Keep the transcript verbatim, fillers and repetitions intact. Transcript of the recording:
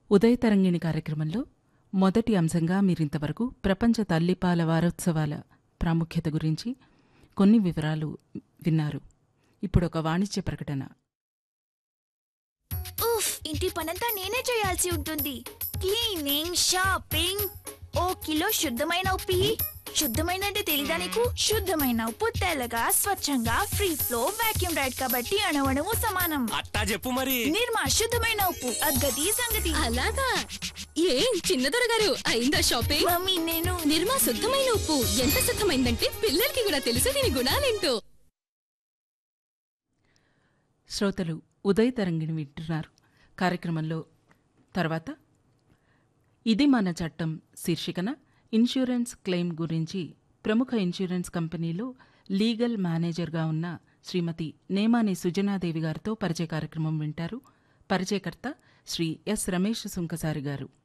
ఉదయ తరంగిణి కార్యక్రమంలో మొదటి అంశంగా మీరింతవరకు ప్రపంచ తల్లిపాల వారోత్సవాల ప్రాముఖ్యత గురించి కొన్ని వివరాలు విన్నారు. ఇప్పుడొక వాణిజ్య ప్రకటన. ఉఫ్, ఇంటి పనంతా నేనే చేయాల్సి ఉంటుంది. క్లీనింగ్, షాపింగ్, ఓ కిలో శుద్ధమైన ఉప్పి. శుద్ధమైన అంటే తెలీదా నీకు? శుద్ధమైన ఉప్పు తెల్లగా స్వచ్ఛంగా ఫ్రీ ఫ్లో వాక్యూమ్ రైడ్ కాబట్టి అణవణము సమానం. అట్టా చెప్పు మరి. నిర్మా శుద్ధమైన ఉప్పు, అగ్గది సంగతి. అలాగా? ఏం చిన్నదొర గారు అయిందా షాపింగ్? మమ్మీ నేను నిర్మా శుద్ధమైన ఉప్పు ఎంత శుద్ధమైందంటే పిల్లలకి కూడా తెలుసు దీని గుణాలేంటో. శ్రోతలు ఉదయ తరంగిణి వింటున్నారు. కార్యక్రమంలో తర్వాత ఇది మన చట్టం శీర్షికన ఇన్సూరెన్స్ క్లెయిమ్ గురించి ప్రముఖ ఇన్సూరెన్స్ కంపెనీలో లీగల్ మేనేజర్గా ఉన్న శ్రీమతి నేమాని సుజనాదేవి గారితో పరిచయ కార్యక్రమం వింటారు. పరిచయకర్త శ్రీ ఎస్ రమేష్ సుంకసారి గారు.